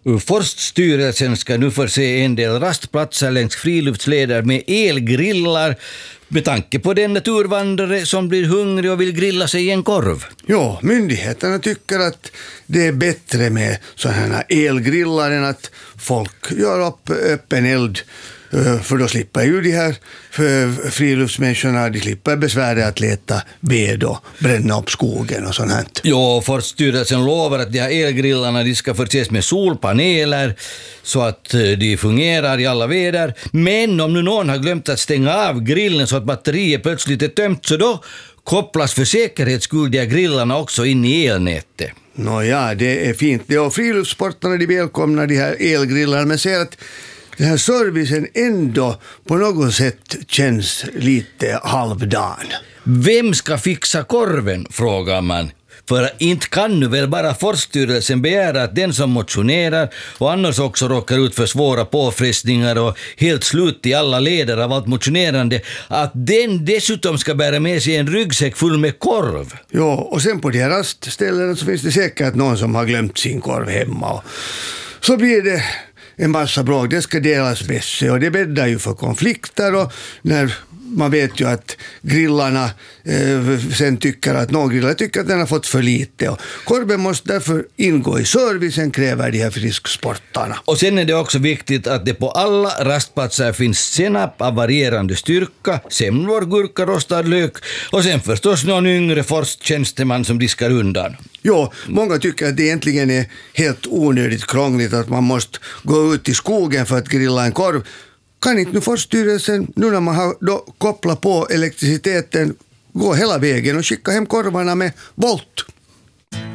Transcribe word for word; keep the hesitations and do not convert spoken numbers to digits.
Forststyrelsen ska nu förse en del rastplatser längs friluftsleder med elgrillar med tanke på den naturvandrare som blir hungrig och vill grilla sig i en korv. Ja, myndigheterna tycker att det är bättre med sådana här elgrillar än att folk gör upp öppen eld, för då slipper ju de här friluftsmänniskorna, de slipper besväret att leta ved och bränna upp skogen och sånt här. Ja, Forststyrelsen lovar att de här elgrillarna de ska förses med solpaneler så att de fungerar i alla väder. Men om nu någon har glömt att stänga av grillen så att batteriet plötsligt är tömt, så då kopplas för säkerhets skull de här grillarna också in i elnätet. Nåja, det är fint. Det, och friluftssportarna de välkomnar de här elgrillarna, men ser att den här servicen ändå på något sätt känns lite halvdan. Vem ska fixa korven, frågar man. För inte kan nu väl bara Forststyrelsen begära att den som motionerar och annars också råkar ut för svåra påfrestningar och helt slut i alla leder av allt motionerande, att den dessutom ska bära med sig en ryggsäck full med korv. Ja, och sen på de här rastställena så finns det säkert någon som har glömt sin korv hemma. Och så blir det en massa bråk, det ska delas bäst och det bäddar ju för konflikter, och när man vet ju att grillarna eh, sen tycker att någon grillar tycker att den har fått för lite, och korven måste därför ingå i servicen, kräver de här frisksportarna. Och sen är det också viktigt att det på alla rastplatser finns senap av varierande styrka, semlor, gurka, rostad lök och sen förstås någon yngre forsttjänsteman som diskar undan. Ja, många tycker att det egentligen är helt onödigt krångligt att man måste gå ut i skogen för att grilla en korv. Kan inte nu Forststyrelsen, nu när man har då kopplat på elektriciteten, gå hela vägen och skicka hem korvarna med volt?